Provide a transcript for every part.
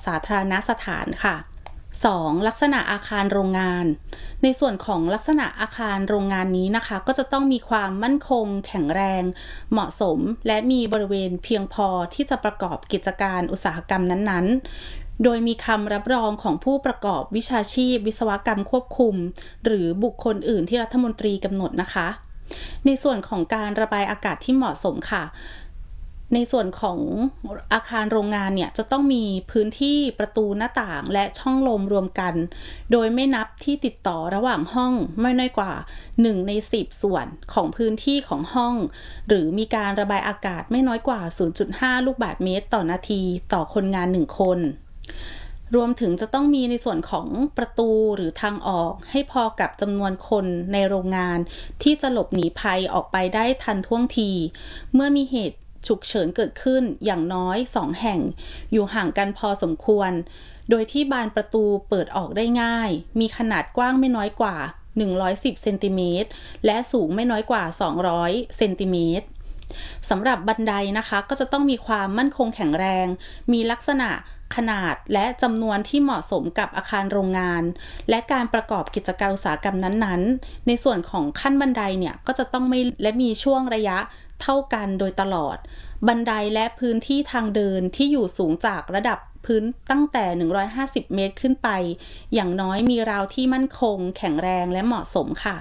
สาธารณสถานค่ะ 2. ลักษณะอาคารโรงงานในส่วนของลักษณะอาคารโรงงานนี้นะคะก็จะต้องมีความมั่นคงแข็งแรงเหมาะสมและมีบริเวณเพียงพอที่จะประกอบกิจการอุตสาหกรรมนั้นๆโดยมีคำรับรองของผู้ประกอบวิชาชีพวิศวกรรมควบคุมหรือบุคคลอื่นที่รัฐมนตรีกำหนดนะคะในส่วนของการระบายอากาศที่เหมาะสมค่ะในส่วนของอาคารโรงงานเนี่ยจะต้องมีพื้นที่ประตูหน้าต่างและช่องลมรวมกันโดยไม่นับที่ติดต่อระหว่างห้องไม่น้อยกว่า1 ใน 10ส่วนของพื้นที่ของห้องหรือมีการระบายอากาศไม่น้อยกว่า 0.5 ลูกบาศก์เมตรต่อนาทีต่อคนงาน1 คนรวมถึงจะต้องมีในส่วนของประตูหรือทางออกให้พอกับจำนวนคนในโรงงานที่จะหลบหนีภัยออกไปได้ทันท่วงทีเมื่อมีเหตุฉุกเฉินเกิดขึ้นอย่างน้อย2 แห่งอยู่ห่างกันพอสมควรโดยที่บานประตูเปิดออกได้ง่ายมีขนาดกว้างไม่น้อยกว่า110เซนติเมตรและสูงไม่น้อยกว่า200เซนติเมตรสำหรับบันไดนะคะก็จะต้องมีความมั่นคงแข็งแรงมีลักษณะขนาดและจำนวนที่เหมาะสมกับอาคารโรงงานและการประกอบกิจการอุตสาหกรรมนั้นๆในส่วนของขั้นบันไดเนี่ยก็จะต้องไม่และมีช่วงระยะเท่ากันโดยตลอดบันไดและพื้นที่ทางเดินที่อยู่สูงจากระดับพื้นตั้งแต่150เมตรขึ้นไปอย่างน้อยมีราวที่มั่นคงแข็งแรงและเหมาะสมค่ะ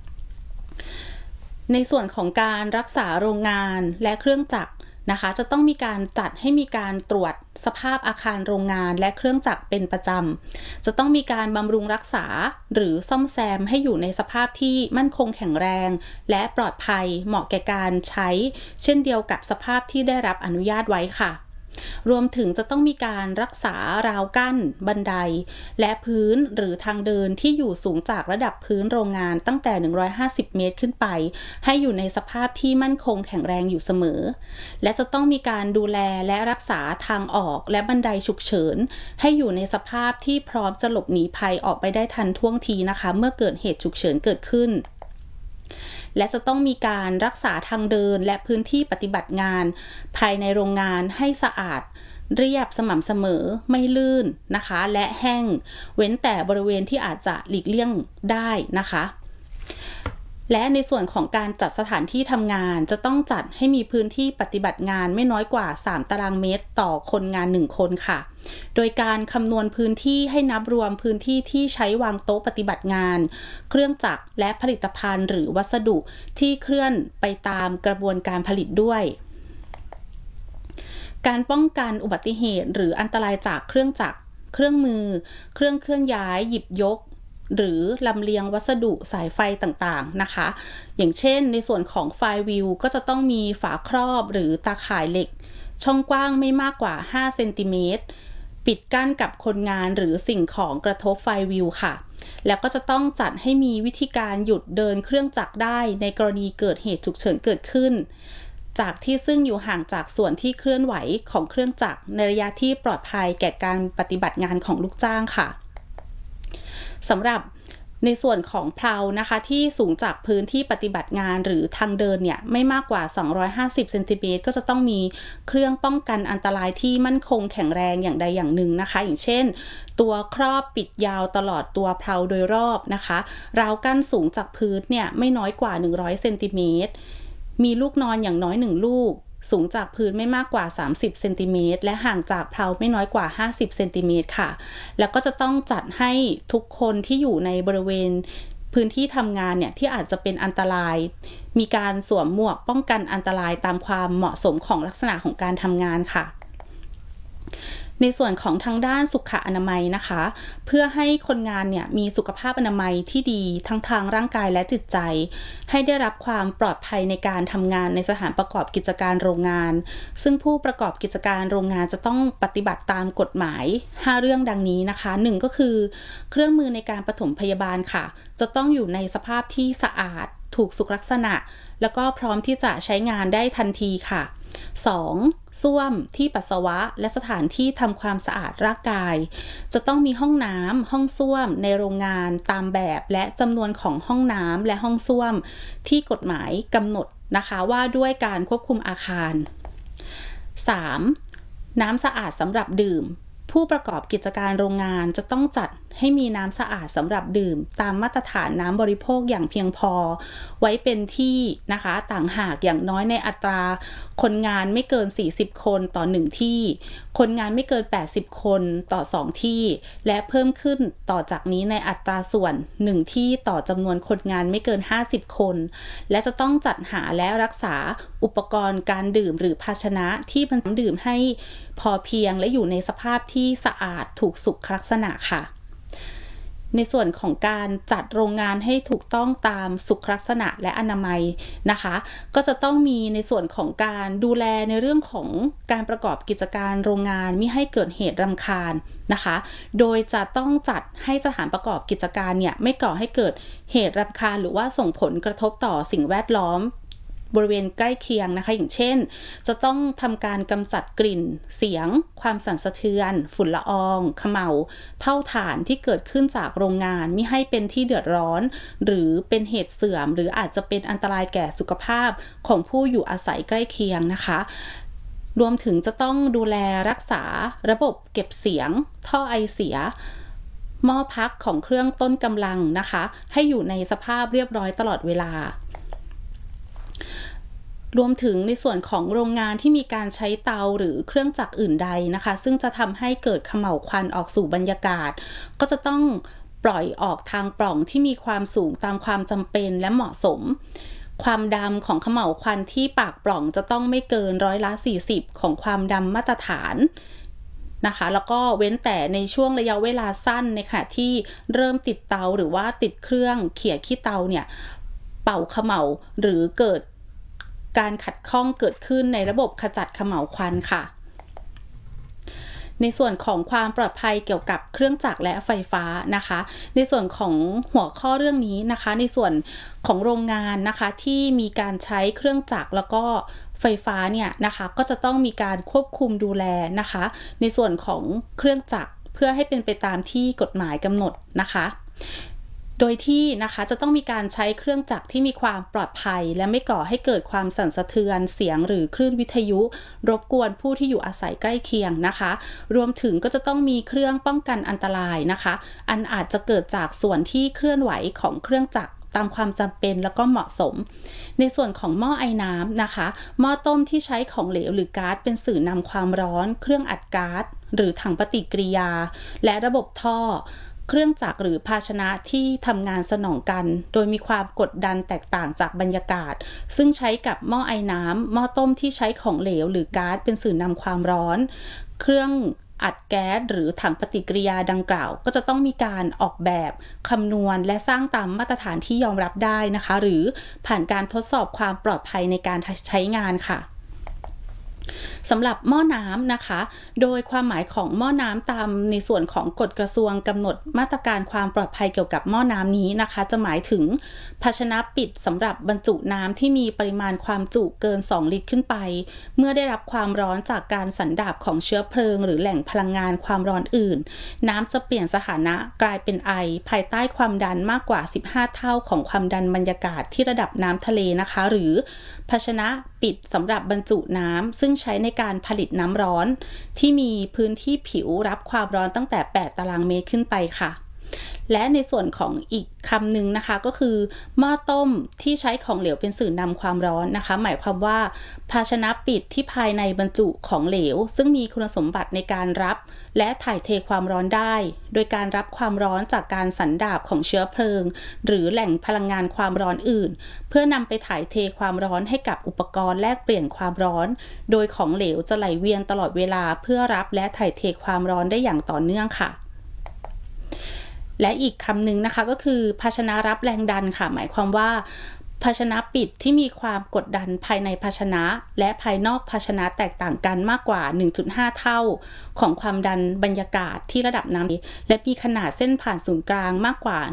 ในส่วนของการรักษาโรงงานและเครื่องจักรนะคะจะต้องมีการจัดให้มีการตรวจสภาพอาคารโรงงานและเครื่องจักรเป็นประจำจะต้องมีการบำรุงรักษาหรือซ่อมแซมให้อยู่ในสภาพที่มั่นคงแข็งแรงและปลอดภัยเหมาะแก่การใช้เช่นเดียวกับสภาพที่ได้รับอนุญาตไว้ค่ะรวมถึงจะต้องมีการรักษาราวกั้นบันไดและพื้นหรือทางเดินที่อยู่สูงจากระดับพื้นโรงงานตั้งแต่150เมตรขึ้นไปให้อยู่ในสภาพที่มั่นคงแข็งแรงอยู่เสมอและจะต้องมีการดูแลและรักษาทางออกและบันไดฉุกเฉินให้อยู่ในสภาพที่พร้อมจะหลบหนีภัยออกไปได้ทันท่วงทีนะคะเมื่อเกิดเหตุฉุกเฉินเกิดขึ้นและจะต้องมีการรักษาทางเดินและพื้นที่ปฏิบัติงานภายในโรงงานให้สะอาดเรียบสม่ำเสมอไม่ลื่นนะคะและแห้งเว้นแต่บริเวณที่อาจจะหลีกเลี่ยงได้นะคะและในส่วนของการจัดสถานที่ทำงานจะต้องจัดให้มีพื้นที่ปฏิบัติงานไม่น้อยกว่า3 ตารางเมตรต่อคนงาน1 คนค่ะโดยการคำนวณพื้นที่ให้นับรวมพื้นที่ที่ใช้วางโต๊ะปฏิบัติงานเครื่องจักรและผลิตภัณฑ์หรือวัสดุที่เคลื่อนไปตามกระบวนการผลิตด้วยการป้องกันอุบัติเหตุหรืออันตรายจากเครื่องจักรเครื่องมือเครื่องเคลื่อนย้ายหยิบยกหรือลำเลียงวัสดุสายไฟต่างๆนะคะอย่างเช่นในส่วนของไฟวิวก็จะต้องมีฝาครอบหรือตาข่ายเหล็กช่องกว้างไม่มากกว่า5เซนติเมตรปิดกั้นกับคนงานหรือสิ่งของกระทบไฟวิวค่ะแล้วก็จะต้องจัดให้มีวิธีการหยุดเดินเครื่องจักรได้ในกรณีเกิดเหตุฉุกเฉินเกิดขึ้นจากที่ซึ่งอยู่ห่างจากส่วนที่เคลื่อนไหวของเครื่องจักรในระยะที่ปลอดภัยแก่การปฏิบัติงานของลูกจ้างค่ะสำหรับในส่วนของเพลานะคะที่สูงจากพื้นที่ปฏิบัติงานหรือทางเดินเนี่ยไม่มากกว่า250เซนติเมตรก็จะต้องมีเครื่องป้องกันอันตรายที่มั่นคงแข็งแรงอย่างใดอย่างหนึ่งนะคะอย่างเช่นตัวครอบปิดยาวตลอดตัวเพลาโดยรอบนะคะราวกั้นสูงจากพื้นเนี่ยไม่น้อยกว่า100เซนติเมตรมีลูกนอนอย่างน้อย1 ลูกสูงจากพื้นไม่มากกว่า30เซนติเมตรและห่างจากเพลาไม่น้อยกว่า50เซนติเมตรค่ะแล้วก็จะต้องจัดให้ทุกคนที่อยู่ในบริเวณพื้นที่ทำงานเนี่ยที่อาจจะเป็นอันตรายมีการสวมหมวกป้องกันอันตรายตามความเหมาะสมของลักษณะของการทำงานค่ะในส่วนของทางด้านสุขอนามัยนะคะเพื่อให้คนงานเนี่ยมีสุขภาพอนามัยที่ดีทั้งทางร่างกายและจิตใจให้ได้รับความปลอดภัยในการทำงานในสถานประกอบกิจการโรงงานซึ่งผู้ประกอบกิจการโรงงานจะต้องปฏิบัติตามกฎหมาย5 เรื่องดังนี้นะคะ1ก็คือเครื่องมือในการปฐมพยาบาลค่ะจะต้องอยู่ในสภาพที่สะอาดถูกสุขลักษณะแล้วก็พร้อมที่จะใช้งานได้ทันทีค่ะ2. ส้วมที่ปัสสาวะและสถานที่ทำความสะอาดร่างกายจะต้องมีห้องน้ำห้องส้วมในโรงงานตามแบบและจำนวนของห้องน้ำและห้องส้วมที่กฎหมายกำหนดนะคะว่าด้วยการควบคุมอาคาร 3. น้ำสะอาดสำหรับดื่มผู้ประกอบกิจการโรงงานจะต้องจัดให้มีน้ำสะอาดสำหรับดื่มตามมาตรฐานน้ำบริโภคอย่างเพียงพอไว้เป็นที่นะคะต่างหากอย่างน้อยในอัตราคนงานไม่เกิน40คนต่อ1ที่คนงานไม่เกิน80คนต่อ2ที่และเพิ่มขึ้นต่อจากนี้ในอัตราส่วน1ที่ต่อจำนวนคนงานไม่เกิน50คนและจะต้องจัดหาและรักษาอุปกรณ์การดื่มหรือภาชนะที่บรรจุดื่มให้พอเพียงและอยู่ในสภาพที่สะอาดถูกสุขลักษณะค่ะในส่วนของการจัดโรงงานให้ถูกต้องตามสุขลักษณะและอนามัยนะคะก็จะต้องมีในส่วนของการดูแลในเรื่องของการประกอบกิจการโรงงานไม่ให้เกิดเหตุรำคาญนะคะโดยจะต้องจัดให้สถานประกอบกิจการเนี่ยไม่ก่อให้เกิดเหตุรำคาญหรือว่าส่งผลกระทบต่อสิ่งแวดล้อมบริเวณใกล้เคียงนะคะอย่างเช่นจะต้องทำการกำจัดกลิ่นเสียงความสั่นสะเทือนฝุ่นละอองเขม่าเท่าฐานที่เกิดขึ้นจากโรงงานมิให้เป็นที่เดือดร้อนหรือเป็นเหตุเสื่อมหรืออาจจะเป็นอันตรายแก่สุขภาพของผู้อยู่อาศัยใกล้เคียงนะคะรวมถึงจะต้องดูแลรักษาระบบเก็บเสียงท่อไอเสียหม้อพักของเครื่องต้นกำลังนะคะให้อยู่ในสภาพเรียบร้อยตลอดเวลารวมถึงในส่วนของโรงงานที่มีการใช้เตาหรือเครื่องจักรอื่นใดนะคะซึ่งจะทำให้เกิดเขม่าวควันออกสู่บรรยากาศก็จะต้องปล่อยออกทางปล่องที่มีความสูงตามความจำเป็นและเหมาะสมความดำของเขม่าวควันที่ปากปล่องจะต้องไม่เกิน40%ของความดำมาตรฐานนะคะแล้วก็เว้นแต่ในช่วงระยะเวลาสั้นในขณะที่เริ่มติดเตาหรือว่าติดเครื่องเขี่ยขี้เตาเนี่ยเป่าเขม่าหรือเกิดการขัดข้องเกิดขึ้นในระบบขจัดเขม่าวควันค่ะในส่วนของความปลอดภัยเกี่ยวกับเครื่องจักรและไฟฟ้านะคะในส่วนของหัวข้อเรื่องนี้นะคะในส่วนของโรงงานนะคะที่มีการใช้เครื่องจักรแล้วก็ไฟฟ้าเนี่ยนะคะก็จะต้องมีการควบคุมดูแลนะคะในส่วนของเครื่องจักรเพื่อให้เป็นไปตามที่กฎหมายกำหนดนะคะโดยที่นะคะจะต้องมีการใช้เครื่องจักรที่มีความปลอดภัยและไม่ก่อให้เกิดความสั่นสะเทือนเสียงหรือคลื่นวิทยุรบกวนผู้ที่อยู่อาศัยใกล้เคียงนะคะรวมถึงก็จะต้องมีเครื่องป้องกันอันตรายนะคะอันอาจจะเกิดจากส่วนที่เคลื่อนไหวของเครื่องจักรตามความจำเป็นแล้วก็เหมาะสมในส่วนของหม้อไอน้ำนะคะหม้อต้มที่ใช้ของเหลวหรือก๊าซเป็นสื่อนำความร้อนเครื่องอัดก๊าซหรือถังปฏิกิริยาและระบบท่อเครื่องจักรหรือภาชนะที่ทำงานสนองกันโดยมีความกดดันแตกต่างจากบรรยากาศซึ่งใช้กับหม้อไอน้ำหม้อต้มที่ใช้ของเหลวหรือก๊าซเป็นสื่อนำความร้อนเครื่องอัดแก๊สหรือถังปฏิกิริยาดังกล่าวก็จะต้องมีการออกแบบคำนวณและสร้างตามมาตรฐานที่ยอมรับได้นะคะหรือผ่านการทดสอบความปลอดภัยในการใช้งานค่ะสำหรับหม้อน้ำนะคะโดยความหมายของหม้อน้ำตามในส่วนของกฎกระทรวงกำหนดมาตรการความปลอดภัยเกี่ยวกับหม้อน้ำนี้นะคะจะหมายถึงภาชนะปิดสำหรับบรรจุน้ำที่มีปริมาณความจุเกิน2ลิตรขึ้นไปเมื่อได้รับความร้อนจากการสันดาปของเชื้อเพลิงหรือแหล่งพลังงานความร้อนอื่นน้ำจะเปลี่ยนสถานะกลายเป็นไอภายใต้ความดันมากกว่า15เท่าของความดันบรรยากาศที่ระดับน้ำทะเลนะคะหรือภาชนะปิดสำหรับบรรจุน้ำซึ่งใช้ในการผลิตน้ำร้อนที่มีพื้นที่ผิวรับความร้อนตั้งแต่8ตารางเมตรขึ้นไปค่ะและในส่วนของอีกคำหนึ่งนะคะก็คือหม้อต้มที่ใช้ของเหลวเป็นสื่อนำความร้อนนะคะหมายความว่าภาชนะปิดที่ภายในบรรจุของเหลวซึ่งมีคุณสมบัติในการรับและถ่ายเทความร้อนได้โดยการรับความร้อนจากการสันดาปของเชื้อเพลิงหรือแหล่งพลังงานความร้อนอื่นเพื่อนำไปถ่ายเทความร้อนให้กับอุปกรณ์แลกเปลี่ยนความร้อนโดยของเหลวจะไหลเวียนตลอดเวลาเพื่อรับและถ่ายเทความร้อนได้อย่างต่อเนื่องค่ะและอีกคำหนึ่งนะคะก็คือภาชนะรับแรงดันค่ะหมายความว่าภาชนะปิดที่มีความกดดันภายในภาชนะและภายนอกภาชนะแตกต่างกันมากกว่า 1.5 เท่าของความดันบรรยากาศที่ระดับน้ำและมีขนาดเส้นผ่านศูนย์กลางมากกว่า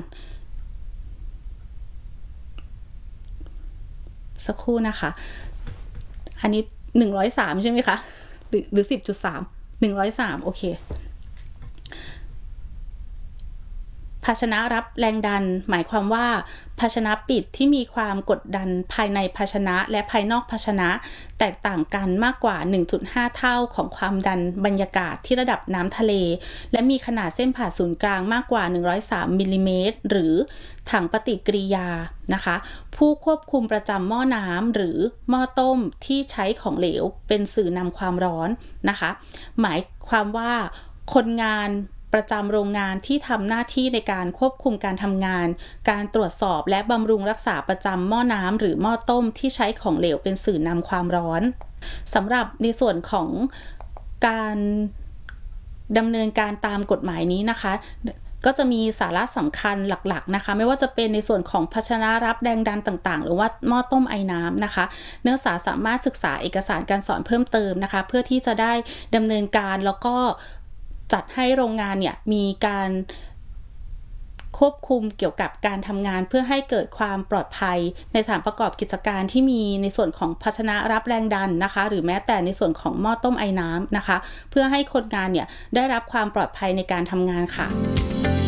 สักครู่นะคะอันนี้103ใช่ไหมคะหรือ 10.3 103โอเคภาชนะรับแรงดันหมายความว่าภาชนะปิดที่มีความกดดันภายในภาชนะและภายนอกภาชนะแตกต่างกันมากกว่า 1.5 เท่าของความดันบรรยากาศที่ระดับน้ำทะเลและมีขนาดเส้นผ่าศูนย์กลางมากกว่า103มิลลิเมตรหรือถังปฏิกิริยานะคะผู้ควบคุมประจำหม้อน้ำหรือหม้อต้มที่ใช้ของเหลวเป็นสื่อนำความร้อนนะคะหมายความว่าคนงานประจำโรงงานที่ทำหน้าที่ในการควบคุมการทำงานการตรวจสอบและบำรุงรักษาประจำหม้อน้ำหรือหม้อต้มที่ใช้ของเหลวเป็นสื่อนำความร้อนสำหรับในส่วนของการดำเนินการตามกฎหมายนี้นะคะก็จะมีสาระสำคัญหลักๆนะคะไม่ว่าจะเป็นในส่วนของภาชนะรับแรงดันต่างๆหรือว่าหม้อต้มไอ้น้ำนะคะนักศึกษาสามารถศึกษาเอกสารการสอนเพิ่มเติมนะคะเพื่อที่จะได้ดำเนินการแล้วก็จัดให้โรงงานเนี่ยมีการควบคุมเกี่ยวกับการทำงานเพื่อให้เกิดความปลอดภัยในสถานประกอบกิจการที่มีในส่วนของภาชนะรับแรงดันนะคะหรือแม้แต่ในส่วนของหม้อต้มไอ้น้ำนะคะเพื่อให้คนงานเนี่ยได้รับความปลอดภัยในการทำงานค่ะ